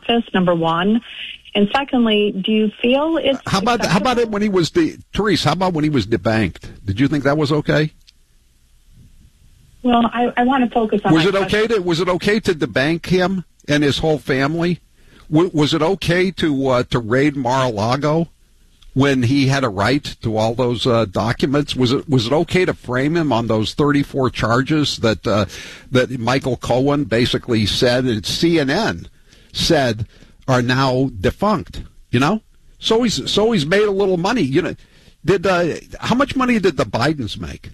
office, number one? And secondly, do you feel it's how about it when he was Therese? How about when he was debanked? Did you think that was okay? Well, I want to focus on. Was it okay to debank him and his whole family? Was it okay to raid Mar-a-Lago when he had a right to all those documents? Was it okay to frame him on those 34 charges that Michael Cohen basically said, and CNN said, are now defunct? You know, so he's made a little money. You know, how much money did the Bidens make?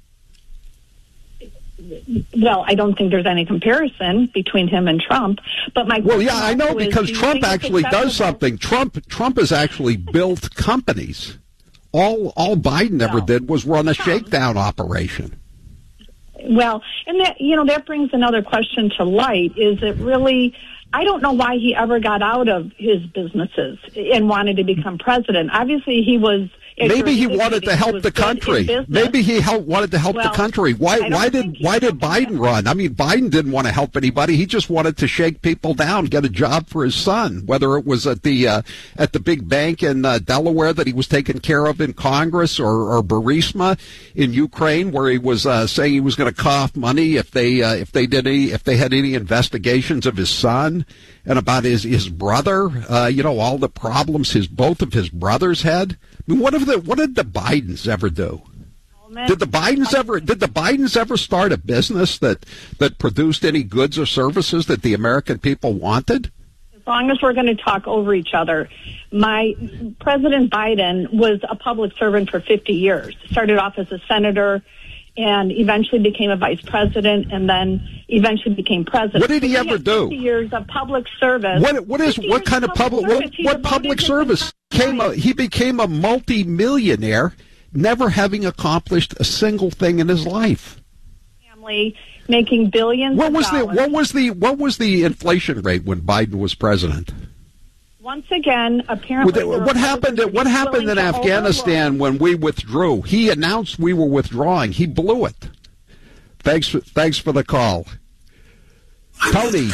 Well, I don't think there's any comparison between him and Trump. But I know, because Trump actually does something. Trump has actually built companies. All Biden ever did was run a shakedown operation. Well, and that brings another question to light. Is it really? I don't know why he ever got out of his businesses and wanted to become president. Obviously, he was. Maybe he wanted to help the country. Maybe he wanted to help the country. Why did Biden run? I mean, Biden didn't want to help anybody. He just wanted to shake people down, get a job for his son, whether it was at the big bank in Delaware that he was taking care of in Congress, or Burisma in Ukraine, where he was saying he was going to cough money if they had any investigations of his son and about his brother. All the problems both of his brothers had. I mean, what did the Bidens ever do? Did the Bidens ever start a business that produced any goods or services that the American people wanted? As long as we're going to talk over each other, President Biden was a public servant for 50 years. Started off as a senator, and eventually became a vice president, and then eventually became president. What did he ever do? 50 years of public service. What kind of public service? He became a multi-millionaire, never having accomplished a single thing in his life. Family making billions of dollars. What was the inflation rate when Biden was president? Once again, apparently, what happened in Afghanistan when we withdrew? He announced we were withdrawing. He blew it. Thanks for the call, Tony.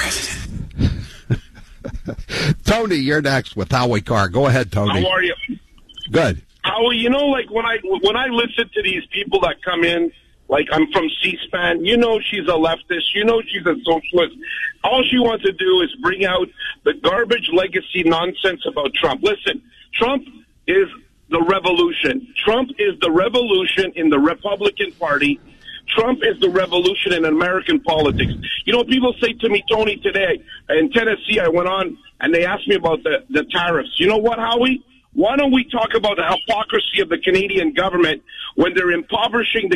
Tony, you're next with Howie Carr. Go ahead, Tony. How are you? Good. Howie, like when I listen to these people that come in, like I'm from C-SPAN, she's a leftist, she's a socialist. All she wants to do is bring out the garbage legacy nonsense about Trump. Listen, Trump is the revolution. Trump is the revolution in the Republican Party. Trump is the revolution in American politics. People say to me, Tony, today in Tennessee, I went on and they asked me about the tariffs. You know what, Howie? Why don't we talk about the hypocrisy of the Canadian government when they're impoverishing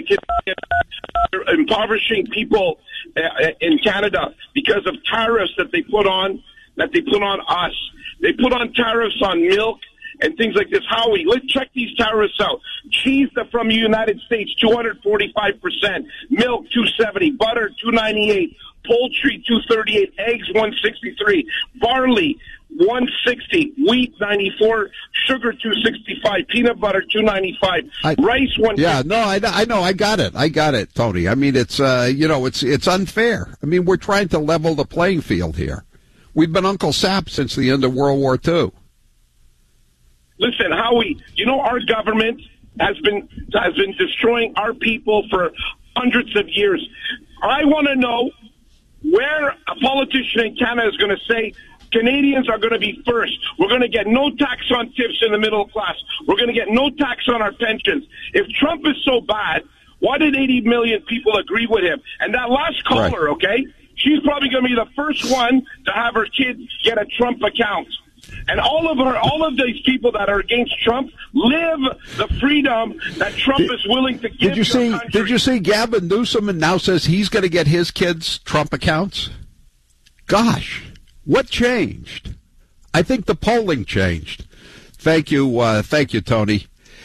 people in Canada because of tariffs that they put on us. They put on tariffs on milk and things like this. Howie, let's check these tariffs out. Cheese from the United States, 245%. Milk, 270. Butter, 298. Poultry, 238. Eggs, 163. Barley, 160. Wheat, 94. Sugar, 265. Peanut butter, 295. Rice, 150. Yeah, no, I know. I got it, Tony. I mean, it's it's unfair. I mean, we're trying to level the playing field here. We've been Uncle Sap since the end of World War II. Listen, Howie, our government has been destroying our people for hundreds of years. I want to know where a politician in Canada is going to say Canadians are going to be first. We're going to get no tax on tips in the middle class. We're going to get no tax on our pensions. If Trump is so bad, why did 80 million people agree with him? And that last caller, right, okay, she's probably going to be the first one to have her kid get a Trump account. And all of these people that are against Trump live the freedom that Trump is willing to give. Did you see Gavin Newsom now says he's going to get his kids Trump accounts? Gosh, what changed? I think the polling changed. Thank you, Tony.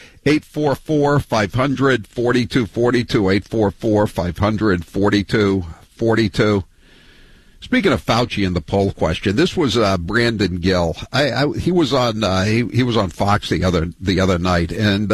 844-500-4242, 844-500-4242. Speaking of Fauci and the poll question, this was Brandon Gill. He was on Fox the other night, and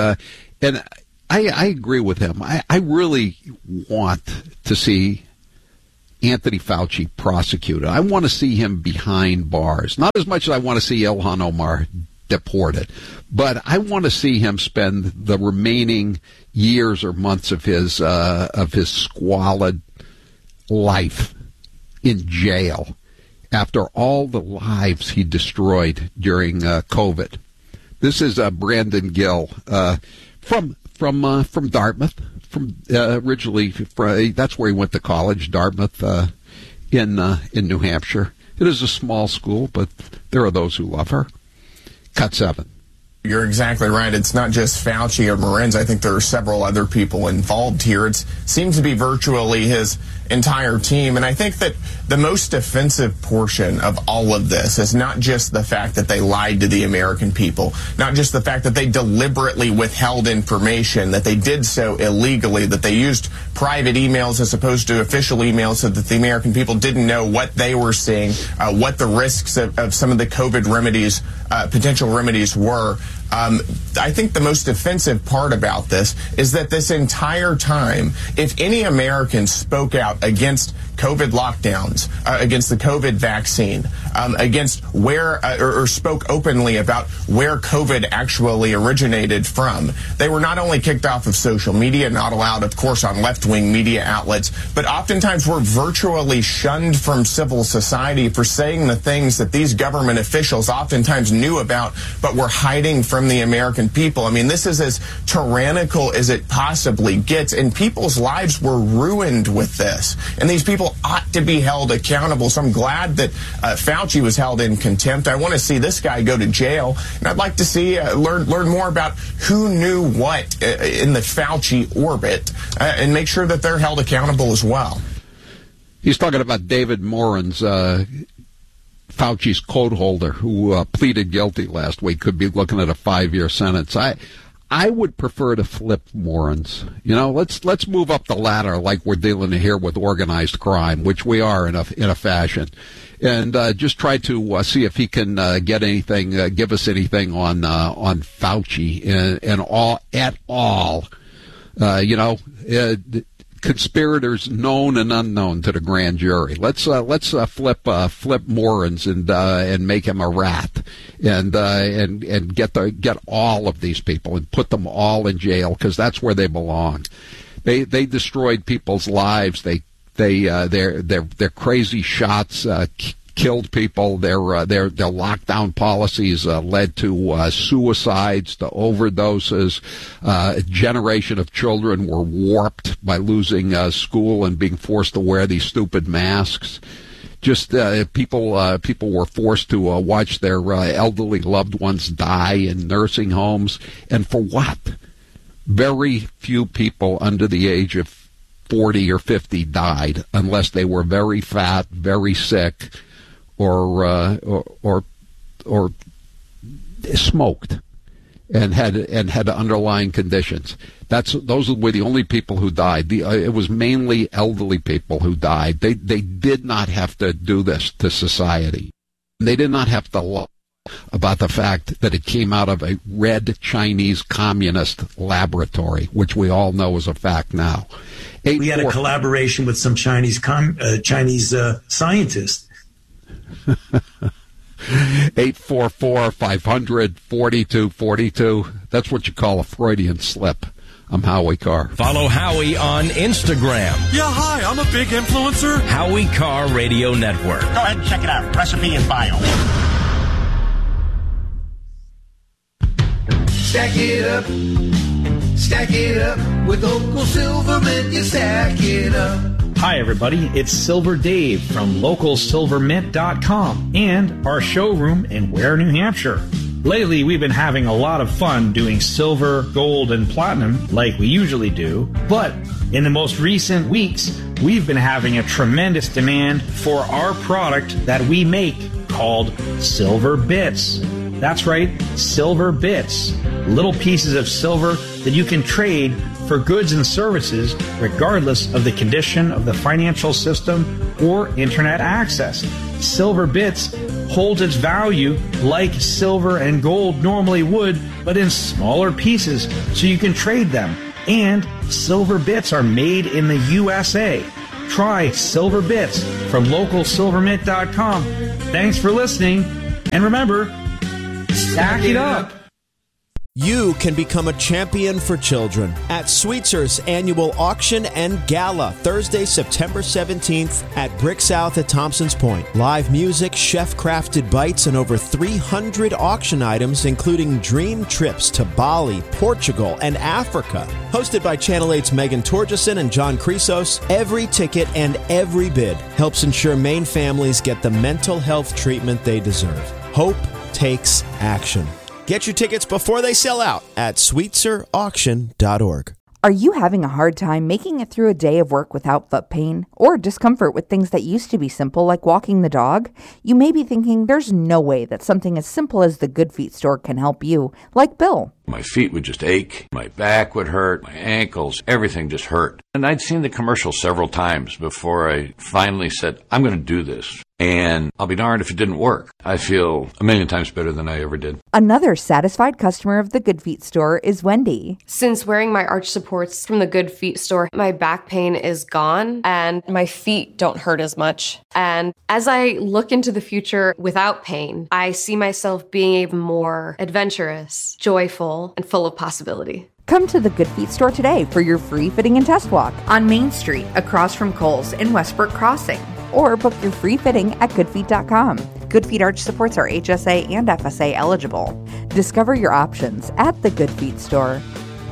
I agree with him. I really want to see Anthony Fauci prosecuted. I want to see him behind bars. Not as much as I want to see Ilhan Omar deported, but I want to see him spend the remaining years or months of his squalid life in jail after all the lives he destroyed during COVID. This is Brandon Gill from Dartmouth. Originally, that's where he went to college, Dartmouth, in New Hampshire. It is a small school, but there are those who love her. Cut 7. You're exactly right. It's not just Fauci or Morenz. I think there are several other people involved here. It seems to be virtually his entire team. And I think that the most offensive portion of all of this is not just the fact that they lied to the American people, not just the fact that they deliberately withheld information, that they did so illegally, that they used private emails as opposed to official emails so that the American people didn't know what they were seeing, what the risks of some of the COVID remedies, potential remedies were. I think the most offensive part about this is that this entire time, if any Americans spoke out against COVID lockdowns, against the COVID vaccine, against where, or spoke openly about where COVID actually originated from, they were not only kicked off of social media, not allowed, of course, on left-wing media outlets, but oftentimes were virtually shunned from civil society for saying the things that these government officials oftentimes knew about, but were hiding from the American people. I mean, this is as tyrannical as it possibly gets, and people's lives were ruined with this. And these people ought to be held accountable. So I'm glad that Fauci was held in contempt. I want to see this guy go to jail, and I'd like to see learn more about who knew what in the Fauci orbit, and make sure that they're held accountable as well. He's talking about David Morenz, Fauci's code holder, who pleaded guilty last week, could be looking at a 5-year sentence. I would prefer to flip Morenz. You know, let's move up the ladder like we're dealing here with organized crime, which we are in a fashion, and just try to see if he can get anything, give us anything on Fauci and all at all. Conspirators known and unknown to the grand jury. Let's flip Morenz and make him a rat and get all of these people and put them all in jail, because that's where they belong. They destroyed people's lives. Their crazy shots killed people. Their lockdown policies led to suicides, to overdoses. A generation of children were warped by losing school and being forced to wear these stupid masks. Just people were forced to watch their elderly loved ones die in nursing homes, and for what? Very few people under the age of 40 or 50 died, unless they were very fat, very sick, or smoked and had underlying conditions. Those were the only people who died. It was mainly elderly people who died. They did not have to do this to society. They did not have to lie about the fact that it came out of a red Chinese communist laboratory, which we all know is a fact now. We had a collaboration with some Chinese scientists. 844-500-4242. That's what you call a Freudian slip. I'm Howie Carr. Follow Howie on Instagram. Yeah, hi, I'm a big influencer. Howie Carr Radio Network. Go ahead and check it out. Recipe and bio. Stack it up with Uncle Silverman, you stack it up. Hi, everybody. It's Silver Dave from LocalSilverMint.com and our showroom in Ware, New Hampshire. Lately, we've been having a lot of fun doing silver, gold, and platinum like we usually do. But in the most recent weeks, we've been having a tremendous demand for our product that we make called Silver Bits. That's right, Silver Bits. Little pieces of silver that you can trade for goods and services regardless of the condition of the financial system or internet access. Silver Bits holds its value like silver and gold normally would, but in smaller pieces so you can trade them. And Silver Bits are made in the USA. Try Silver Bits from localsilvermint.com. Thanks for listening. And remember, stack it up. You can become a champion for children at Sweetzer's annual auction and gala, Thursday, September 17th at Brick South at Thompson's Point. Live music, chef-crafted bites, and over 300 auction items, including dream trips to Bali, Portugal, and Africa. Hosted by Channel 8's Megan Torgeson and John Chrysos, every ticket and every bid helps ensure Maine families get the mental health treatment they deserve. Hope takes action. Get your tickets before they sell out at sweetzerauction.org. Are you having a hard time making it through a day of work without foot pain or discomfort with things that used to be simple, like walking the dog? You may be thinking there's no way that something as simple as the Good Feet store can help you, like Bill. My feet would just ache, my back would hurt, my ankles, everything just hurt. And I'd seen the commercial several times before I finally said, I'm going to do this. And I'll be darned if it didn't work. I feel 1,000,000 times better than I ever did. Another satisfied customer of the Good Feet store is Wendy. Since wearing my arch supports from the Good Feet store, my back pain is gone and my feet don't hurt as much. And as I look into the future without pain, I see myself being even more adventurous, joyful, and full of possibility. Come to the Good Feet store today for your free fitting and test walk on Main Street, across from Kohl's in Westbrook Crossing. Or book your free fitting at goodfeet.com. Good Feet arch supports are HSA and FSA eligible. Discover your options at the Good Feet store.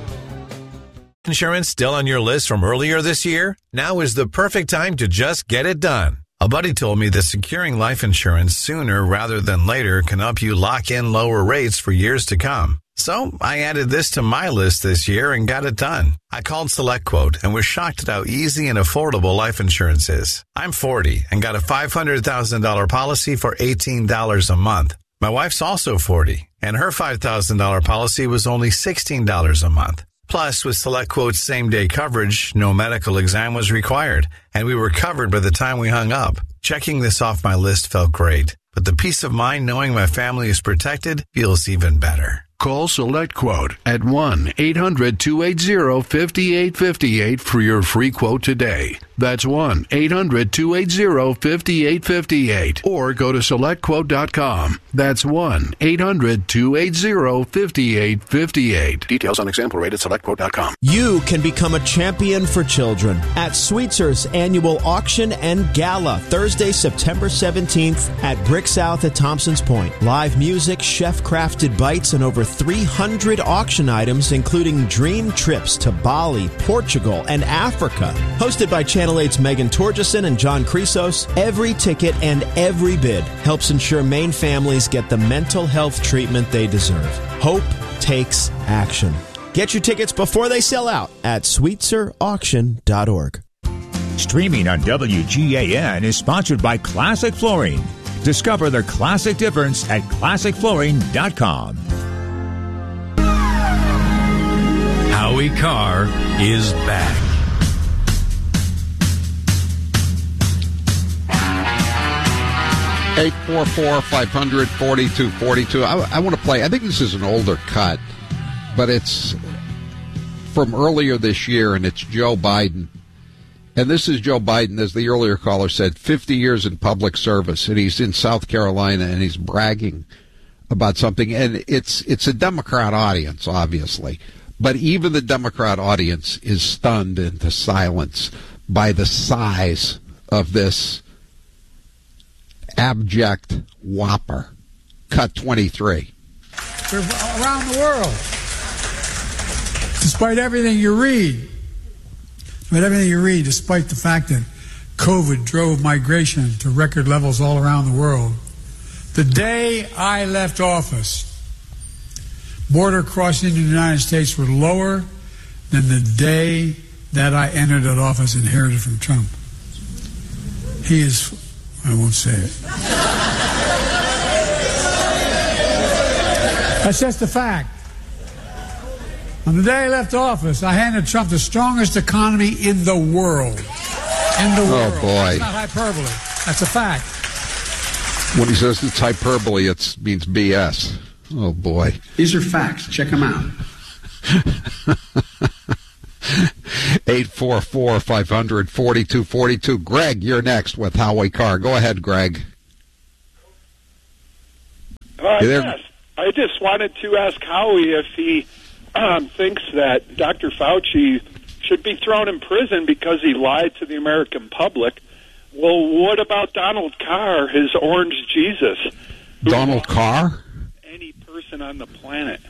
Insurance still on your list from earlier this year? Now is the perfect time to just get it done. A buddy told me that securing life insurance sooner rather than later can help you lock in lower rates for years to come. So I added this to my list this year and got it done. I called SelectQuote and was shocked at how easy and affordable life insurance is. I'm 40 and got a $500,000 policy for $18 a month. My wife's also 40 and her $5,000 policy was only $16 a month. Plus, with SelectQuote's same-day coverage, no medical exam was required, and we were covered by the time we hung up. Checking this off my list felt great, but the peace of mind knowing my family is protected feels even better. Call SelectQuote at 1-800-280-5858 for your free quote today. That's 1-800-280-5858. Or go to SelectQuote.com. That's 1-800-280-5858. Details on example rate at SelectQuote.com. You can become a champion for children at Sweetzer's annual auction and gala, Thursday, September 17th at Brick South at Thompson's Point. Live music, chef-crafted bites, and over 300 auction items, including dream trips to Bali, Portugal, and Africa. Hosted by Channel 8's Megan Torgeson and John Chrysos, every ticket and every bid helps ensure Maine families get the mental health treatment they deserve. Hope takes action. Get your tickets before they sell out at sweetzerauction.org. Streaming on WGAN is sponsored by Classic Flooring. Discover the classic difference at classicflooring.com. Howie Carr is back. Eight 844-500-4242. I want to play. I think this is an older cut, but it's from earlier this year, and it's Joe Biden. And this is Joe Biden, as the earlier caller said, 50 years in public service, and he's in South Carolina, and he's bragging about something. And it's a Democrat audience, obviously. But even the Democrat audience is stunned into silence by the size of this abject whopper. Cut 23. They're around the world. Despite everything you read, despite the fact that COVID drove migration to record levels all around the world, the day I left office, border crossing in the United States were lower than the day that I entered that office inherited from Trump. He is, I won't say it. That's just a fact. On the day I left office, I handed Trump the strongest economy in the world. Oh, boy. That's not hyperbole. That's a fact. When he says it's hyperbole, it means BS. Oh, boy. These are facts. Check them out. 844-500-4242. Greg, you're next with Howie Carr. Go ahead, Greg. Yes. I just wanted to ask Howie if he thinks that Dr. Fauci should be thrown in prison because he lied to the American public. Well, what about Donald Carr, his orange Jesus? Donald Carr? Any person on the planet.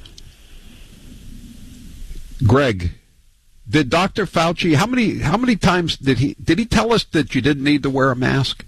Greg, did Dr. Fauci, how many times did he tell us that you didn't need to wear a mask?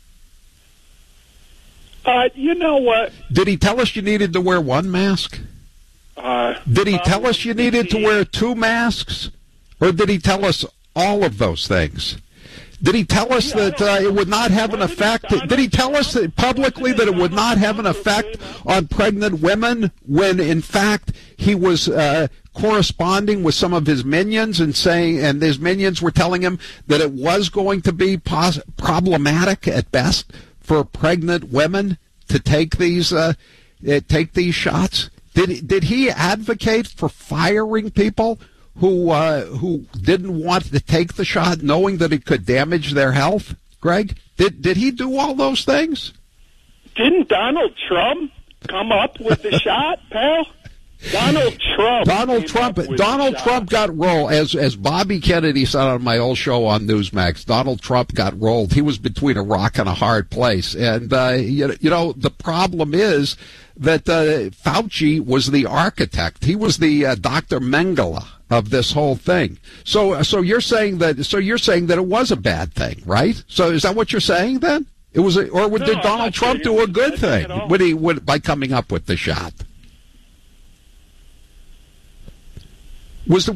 You know what? Did he tell us you needed to wear one mask? Did he tell us you needed to wear two masks? Or did he tell us all of those things? Did he tell us that it would not have an effect? Did he tell us publicly that it would not have an effect on pregnant women when, in fact, he was corresponding with some of his minions and his minions were telling him that it was going to be problematic at best for pregnant women to take these shots? Did he advocate for firing people who didn't want to take the shot, knowing that it could damage their health? Greg, did he do all those things? Didn't Donald Trump come up with the shot, pal? Donald Trump got rolled, as Bobby Kennedy said on my old show on Newsmax. Donald Trump got rolled. He was between a rock and a hard place, and the problem is that Fauci was the architect. He was the Dr. Mengele of this whole thing. So you're saying that it was a bad thing, right? So is that what you're saying then? It was, did Donald Trump do a good thing by coming up with the shot? Was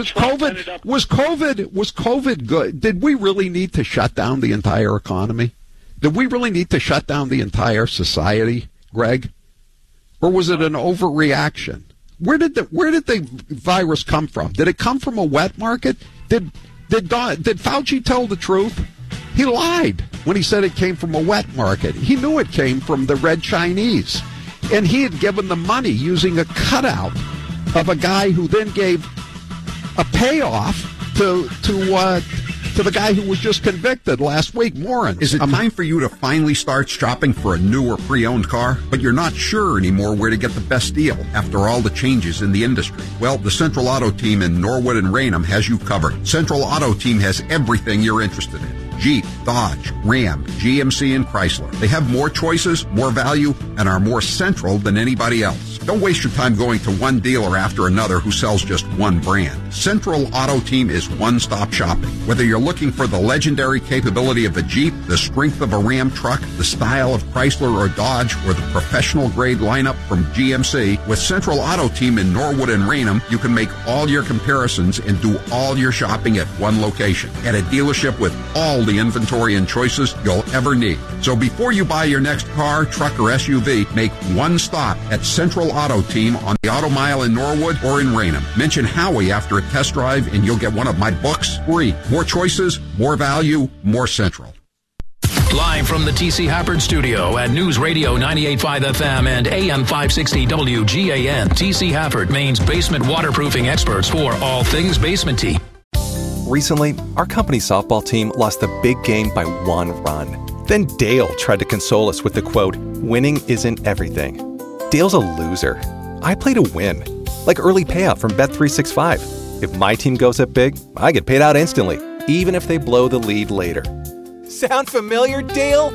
COVID good? Did we really need to shut down the entire economy? Did we really need to shut down the entire society, Greg? Or was it an overreaction? Where did the virus come from? Did it come from a wet market? Did Fauci tell the truth? He lied when he said it came from a wet market. He knew it came from the Red Chinese, and he had given the money using a cutout of a guy who then gave a payoff to the guy who was just convicted last week, Morin. Is it time for you to finally start shopping for a new or pre-owned car, but you're not sure anymore where to get the best deal after all the changes in the industry? Well, the Central Auto Team in Norwood and Raynham has you covered. Central Auto Team has everything you're interested in. Jeep, Dodge, Ram, GMC, and Chrysler. They have more choices, more value, and are more central than anybody else. Don't waste your time going to one dealer after another who sells just one brand. Central Auto Team is one-stop shopping. Whether you're looking for the legendary capability of a Jeep, the strength of a Ram truck, the style of Chrysler or Dodge, or the professional-grade lineup from GMC, with Central Auto Team in Norwood and Raynham, you can make all your comparisons and do all your shopping at one location, at a dealership with all the inventory and choices you'll ever need. So before you buy your next car, truck, or SUV, make one stop at Central Auto Team on the Auto Mile in Norwood or in Raynham. Mention Howie after a test drive and you'll get one of my books free. More choices, more value, more Central. Live from the T.C. Hafford Studio at News Radio 98.5 FM and AM 560 WGAN. T.C. Hafford, Maine's basement waterproofing experts for all things basementy. Recently, our company softball team lost the big game by one run. Then Dale tried to console us with the quote, "Winning isn't everything." Dale's a loser. I play to win. Like early payout from Bet365. If my team goes up big, I get paid out instantly, even if they blow the lead later. Sound familiar, Dale?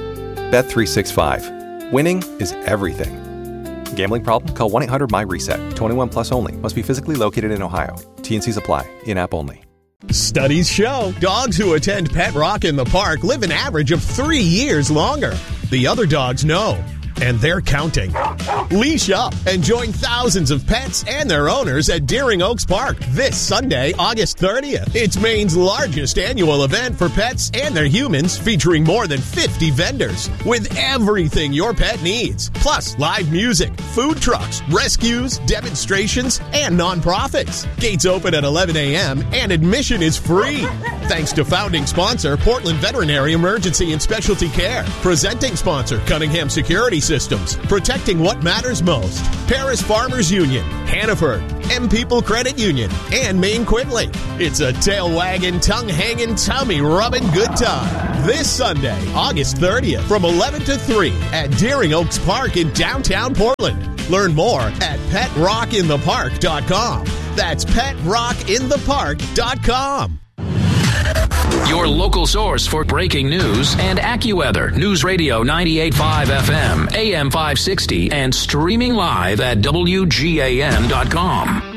Bet365. Winning is everything. Gambling problem? Call 1-800-MY-RESET. 21 plus only. Must be physically located in Ohio. T&Cs apply. In-app only. Studies show dogs who attend Pet Rock in the park live an average of 3 years longer. The other dogs know, and they're counting. Leash up and join thousands of pets and their owners at Deering Oaks Park this Sunday, August 30th. It's Maine's largest annual event for pets and their humans, featuring more than 50 vendors with everything your pet needs. Plus, live music, food trucks, rescues, demonstrations, and nonprofits. Gates open at 11 a.m. and admission is free. Thanks to founding sponsor, Portland Veterinary Emergency and Specialty Care. Presenting sponsor, Cunningham Security Systems, protecting what matters most. Paris Farmers Union, Hannaford, M People Credit Union, and Maine Quinley. It's a tail-wagging, tongue-hanging, tummy-rubbing good time. This Sunday, August 30th, from 11 to 3 at Deering Oaks Park in downtown Portland. Learn more at PetRockInThePark.com. That's PetRockInThePark.com. Your local source for breaking news and AccuWeather. News Radio 98.5 FM, AM 560, and streaming live at WGAN.com.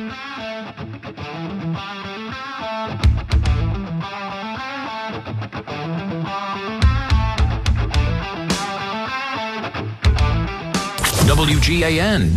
WGAN,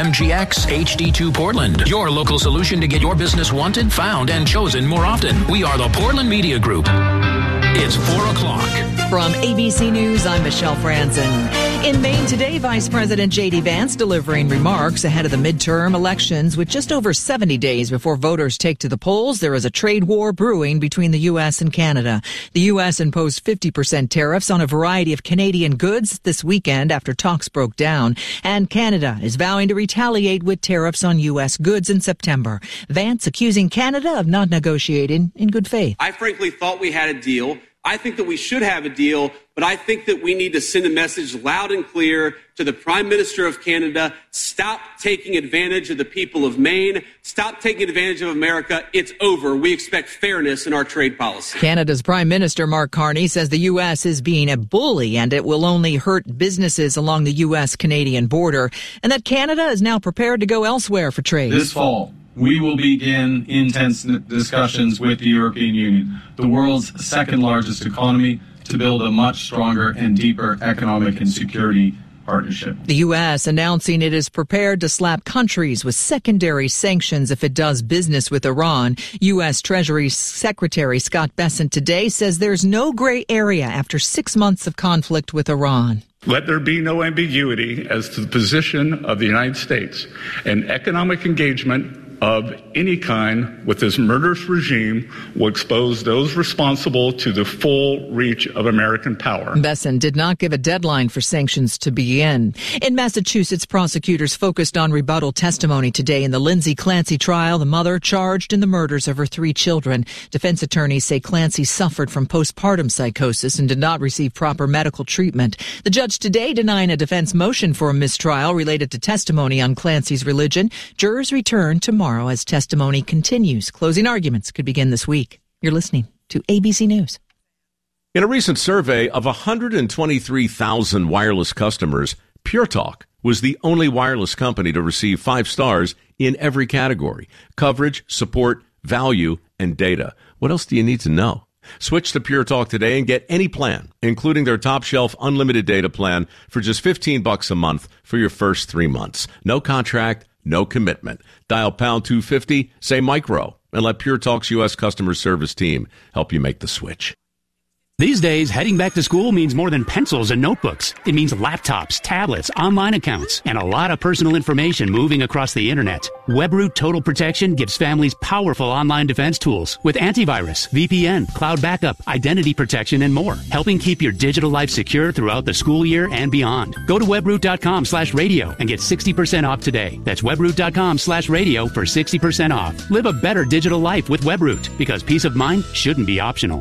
WMGX, HD2 Portland. Your local solution to get your business wanted, found, and chosen more often. We are the Portland Media Group. It's 4 o'clock. From ABC News, I'm Michelle Franzen. In Maine today, Vice President J.D. Vance delivering remarks ahead of the midterm elections. With just over 70 days before voters take to the polls, there is a trade war brewing between the U.S. and Canada. The U.S. imposed 50% tariffs on a variety of Canadian goods this weekend after talks broke down. And Canada is vowing to retaliate with tariffs on U.S. goods in September. Vance accusing Canada of not negotiating in good faith. I frankly thought we had a deal. I think that we should have a deal, but I think that we need to send a message loud and clear to the Prime Minister of Canada. Stop taking advantage of the people of Maine. Stop taking advantage of America. It's over. We expect fairness in our trade policy. Canada's Prime Minister Mark Carney says the U.S. is being a bully and it will only hurt businesses along the U.S.-Canadian border, and that Canada is now prepared to go elsewhere for trade. This fall, we will begin intense discussions with the European Union, the world's second largest economy, to build a much stronger and deeper economic and security partnership. The U.S. announcing it is prepared to slap countries with secondary sanctions if it does business with Iran. U.S. Treasury Secretary Scott Bessent today says there's no gray area after 6 months of conflict with Iran. Let there be no ambiguity as to the position of the United States. And economic engagement of any kind with this murderous regime will expose those responsible to the full reach of American power. Bessent did not give a deadline for sanctions to begin. In Massachusetts, prosecutors focused on rebuttal testimony today in the Lindsay Clancy trial, the mother charged in the murders of her 3 children. Defense attorneys say Clancy suffered from postpartum psychosis and did not receive proper medical treatment. The judge today denying a defense motion for a mistrial related to testimony on Clancy's religion. Jurors return tomorrow as testimony continues. Closing arguments could begin this week. You're listening to ABC News. In a recent survey of 123,000 wireless customers, Pure Talk was the only wireless company to receive 5 stars in every category: coverage, support, value, and data. What else do you need to know? Switch to Pure Talk today and get any plan, including their top shelf unlimited data plan, for just $15 a month for your first 3 months. No contract, no commitment. Dial pound 250, say micro, and let Pure Talk's U.S. customer service team help you make the switch. These days, heading back to school means more than pencils and notebooks. It means laptops, tablets, online accounts, and a lot of personal information moving across the internet. WebRoot Total Protection gives families powerful online defense tools with antivirus, VPN, cloud backup, identity protection, and more, helping keep your digital life secure throughout the school year and beyond. Go to webroot.com/radio and get 60% off today. That's webroot.com/radio for 60% off. Live a better digital life with WebRoot, because peace of mind shouldn't be optional.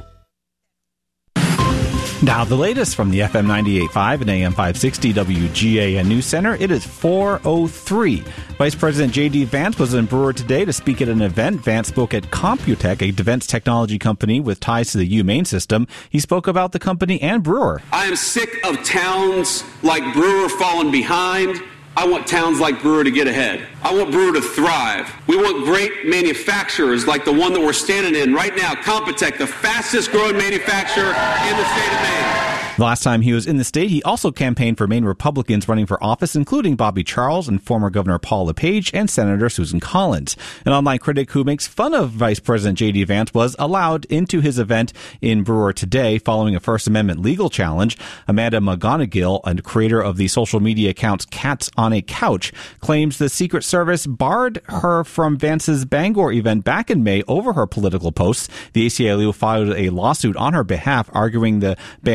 Now, the latest from the FM 98.5 and AM 560 WGAN News Center. It is 4:03. Vice President J.D. Vance was in Brewer today to speak at an event. Vance spoke at Computech, a defense technology company with ties to the UMaine system. He spoke about the company and Brewer. I am sick of towns like Brewer falling behind. I want towns like Brewer to get ahead. I want Brewer to thrive. We want great manufacturers like the one that we're standing in right now, Computech, the fastest growing manufacturer in the state of Maine. The last time he was in the state, he also campaigned for Maine Republicans running for office, including Bobby Charles and former Governor Paul LePage and Senator Susan Collins. An online critic who makes fun of Vice President J.D. Vance was allowed into his event in Brewer today following a First Amendment legal challenge. Amanda McGonigal, a creator of the social media accounts Cats on a Couch, claims the Secret Service barred her from Vance's Bangor event back in May over her political posts. The ACLU filed a lawsuit on her behalf, arguing the ban violated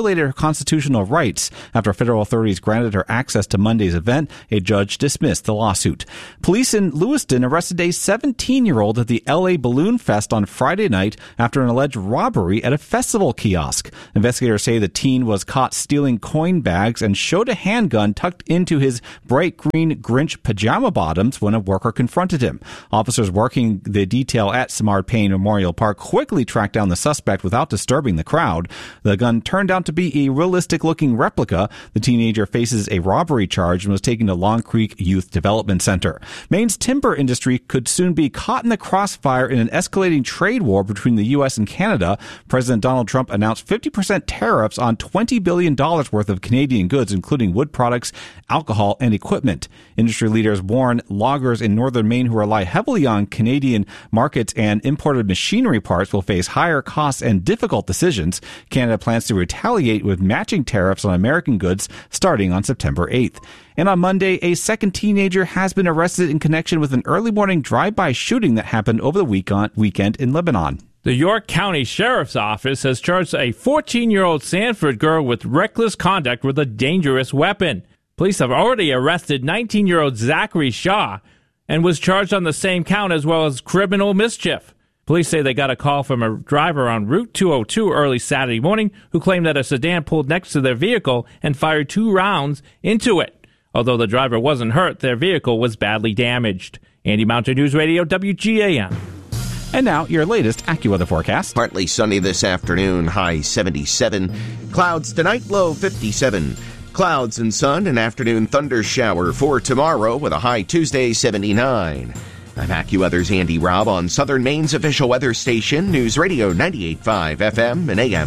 violated her constitutional rights. After federal authorities granted her access to Monday's event, a judge dismissed the lawsuit. Police in Lewiston arrested a 17-year-old at the L.A. Balloon Fest on Friday night after an alleged robbery at a festival kiosk. Investigators say the teen was caught stealing coin bags and showed a handgun tucked into his bright green Grinch pajama bottoms when a worker confronted him. Officers working the detail at Samard Payne Memorial Park quickly tracked down the suspect without disturbing the crowd. The gun turned out to be a realistic-looking replica. The teenager faces a robbery charge and was taken to Long Creek Youth Development Center. Maine's timber industry could soon be caught in the crossfire in an escalating trade war between the U.S. and Canada. President Donald Trump announced 50% tariffs on $20 billion worth of Canadian goods, including wood products, alcohol, and equipment. Industry leaders warn loggers in northern Maine who rely heavily on Canadian markets and imported machinery parts will face higher costs and difficult decisions. Canada plans to retaliate with matching tariffs on American goods starting on September 8th. And on Monday, a second teenager has been arrested in connection with an early morning drive-by shooting that happened over the weekend in Lebanon. The York County Sheriff's Office has charged a 14-year-old Sanford girl with reckless conduct with a dangerous weapon. Police have already arrested 19-year-old Zachary Shaw and was charged on the same count as well as criminal mischief. Police say they got a call from a driver on Route 202 early Saturday morning who claimed that a sedan pulled next to their vehicle and fired 2 rounds into it. Although the driver wasn't hurt, their vehicle was badly damaged. Andy Mountain, News Radio, WGAN. And now, your latest AccuWeather forecast. Partly sunny this afternoon, high 77. Clouds tonight, low 57. Clouds and sun, an afternoon thunder shower for tomorrow with a high Tuesday 79. I'm AccuWeather's Andy Robb on Southern Maine's official weather station, News Radio 98.5 FM and AM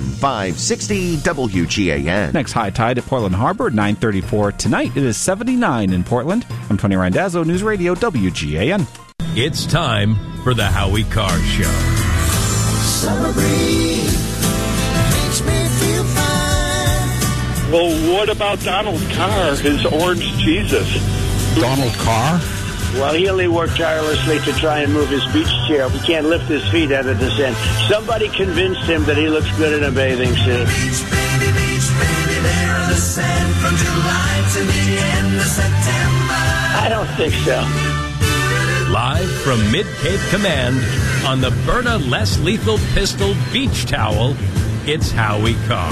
560 WGAN. Next high tide at Portland Harbor, 9:34 tonight. It is 79 in Portland. I'm Tony Randazzo, News Radio WGAN. It's time for the Howie Carr Show. Summer breeze makes me feel fine. Well, what about Donald Carr, his orange Jesus? Donald Carr? Well, he only worked tirelessly to try and move his beach chair. He can't lift his feet out of the sand. Somebody convinced him that he looks good in a bathing suit. Beach, baby, there on the sand from July to the end of September. I don't think so. Live from Mid-Cape Command on the Berta Less Lethal Pistol Beach Towel, it's Howie Carr.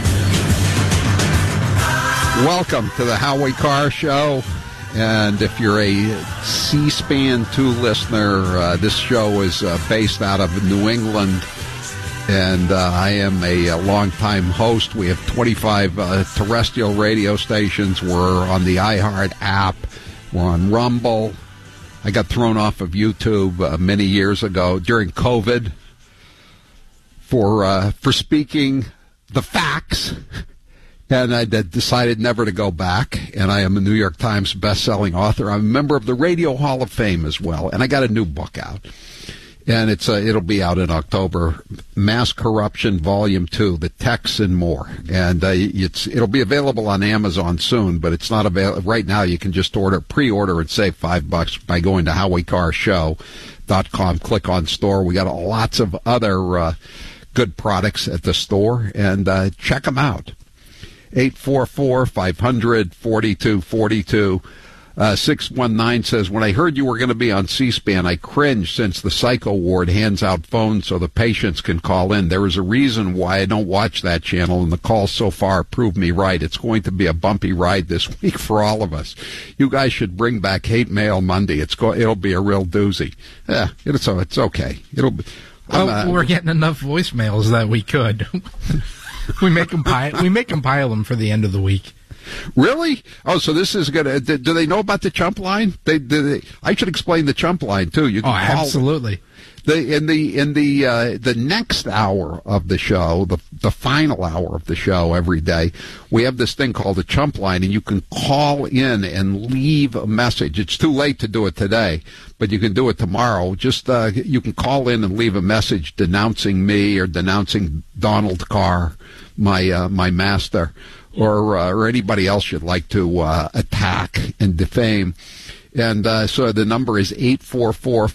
Welcome to the Howie Carr Show. And if you're a C-SPAN 2 listener, this show is based out of New England. And I am a longtime host. We have 25 terrestrial radio stations. We're on the iHeart app. We're on Rumble. I got thrown off of YouTube many years ago during COVID for speaking the facts, and I decided never to go back. And I am a New York Times best-selling author. I'm a member of the Radio Hall of Fame as well, and I got a new book out, and it'll be out in October. Mass Corruption, Volume 2: The Texts and More, and it'll be available on Amazon soon, but it's not available right now. You can just pre-order and save $5 by going to HowieCarrShow.com. Click on store. We got lots of other good products at the store, and check them out. 844-500-4242. 619 says, when I heard you were going to be on C-SPAN, I cringed since the psycho ward hands out phones so the patients can call in. There is a reason why I don't watch that channel, and the calls so far prove me right. It's going to be a bumpy ride this week for all of us. You guys should bring back Hate Mail Monday. It'll be a real doozy. Yeah, it's okay. We're getting enough voicemails that we could. we may compile them for the end of the week. Really? Oh, so this is going to... Do they know about the chump line? I should explain the chump line, too. You can call absolutely. In the next hour of the show, the final hour of the show every day, we have this thing called the chump line, and you can call in and leave a message. It's too late to do it today, but you can do it tomorrow. Just you can call in and leave a message denouncing me or denouncing Donald Carr, my master, or anybody else you'd like to attack and defame. And so the number is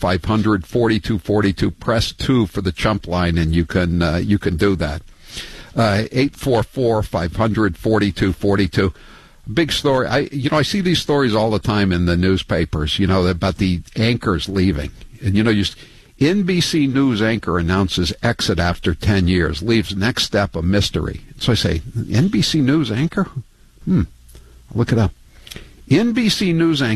844-500-4242. Press 2 for the chump line, and you can do that. 844-500-4242. Big story. I see these stories all the time in the newspapers, about the anchors leaving. And, NBC News anchor announces exit after 10 years, leaves next step a mystery. So I say, NBC News anchor? I'll look it up. NBC News anchor